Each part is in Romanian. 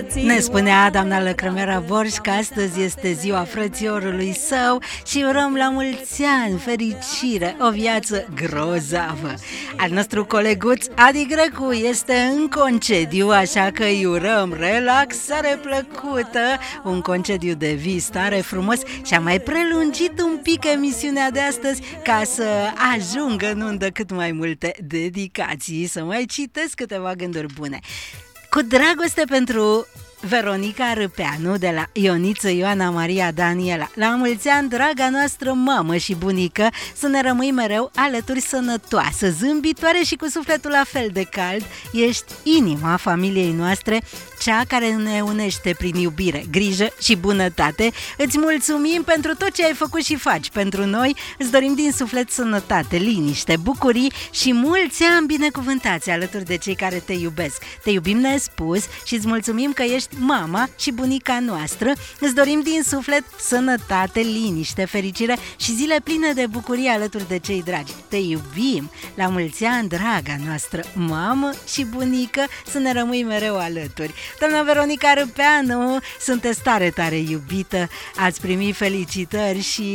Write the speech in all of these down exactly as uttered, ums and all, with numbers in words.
Ne spunea doamna Lăcrămera Borș că astăzi este ziua frățiorului său și urăm la mulți ani, fericire, o viață grozavă. Al nostru coleguț Adi Grecu este în concediu, așa că îi urăm relaxare plăcută, un concediu de vis tare frumos și am mai prelungit un pic emisiunea de astăzi ca să ajungă în undă cât mai multe dedicații, să mai citesc câteva gânduri bune. Cu dragoste pentru Veronica Râpeanu de la Ioniță Ioana Maria Daniela. La mulți ani, draga noastră mamă și bunică, să ne rămâi mereu alături, sănătoasă, zâmbitoare și cu sufletul la fel de cald. Ești inima familiei noastre, cea care ne unește prin iubire, grijă și bunătate. Îți mulțumim pentru tot ce ai făcut și faci pentru noi. Îți dorim din suflet sănătate, liniște, bucurii și mulți ani binecuvântați alături de cei care te iubesc. Te iubim nespus și îți mulțumim că ești mama și bunica noastră. Îți dorim din suflet sănătate, liniște, fericire și zile pline de bucurie alături de cei dragi. Te iubim! La mulți ani, draga noastră mamă și bunică, să ne rămâi mereu alături. Doamna Veronica Râpeanu, sunteți tare, tare iubită, ați primit felicitări și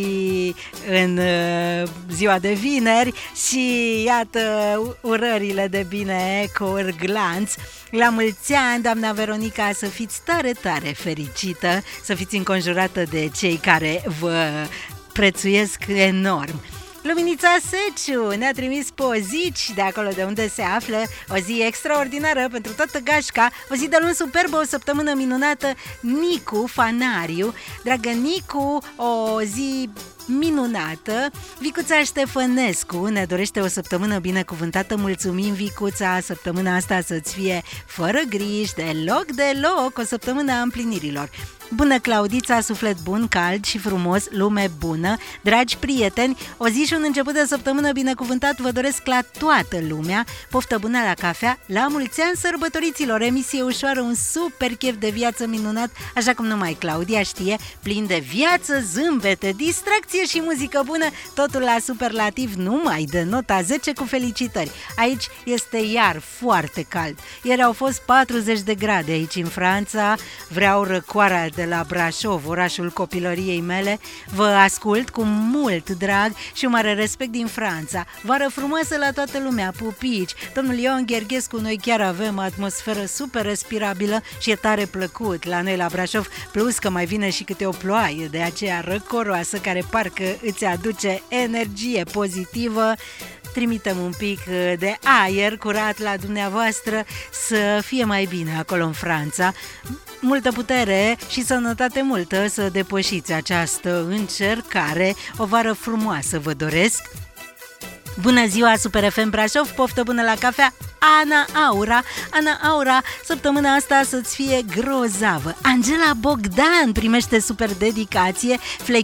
în uh, ziua de vineri și iată urările de bine cu urglanț. La mulți ani, doamna Veronica, să fiți tare, tare fericită, să fiți înconjurată de cei care vă prețuiesc enorm. Luminița Seciu ne-a trimis pozici de acolo de unde se află, o zi extraordinară pentru toată gașca, o zi de luni superbă, o săptămână minunată. Nicu Fanariu, dragă Nicu, o zi minunată. Vicuța Ștefănescu ne dorește o săptămână binecuvântată. Mulțumim, Vicuța, săptămâna asta să-ți fie fără griji, deloc, deloc, o săptămână a împlinirilor. Bună, Claudița, suflet bun, cald și frumos, lume bună. Dragi prieteni, o zi și un început de săptămână binecuvântat vă doresc la toată lumea. Poftă bună la cafea, la mulți ani sărbătoriților, emisie ușoară, un super chef de viață minunat, așa cum numai Claudia știe, plin de viață, zâmbete, distracție și muzică bună, totul la superlativ, numai de nota zece cu felicitări. Aici este iar foarte cald. Ieri au fost patruzeci de grade aici în Franța, vreau răcoarea de la Brașov, orașul copilăriei mele. Vă ascult cu mult drag și un mare respect din Franța. Vară frumoasă la toată lumea, pupici. Domnul Ion Gherghescu, noi chiar avem atmosferă super respirabilă și e tare plăcut la noi la Brașov, plus că mai vine și câte o ploaie de aceea răcoroasă care parcă îți aduce energie pozitivă. Trimitem un pic de aer curat la dumneavoastră, să fie mai bine acolo în Franța. Multă putere și sănătate multă să depășiți această încercare. O vară frumoasă vă doresc. Bună ziua, Super F M Brașov, poftă bună la cafea, Ana Aura. Ana Aura, săptămâna asta să-ți fie grozavă. Angela Bogdan primește super dedicație,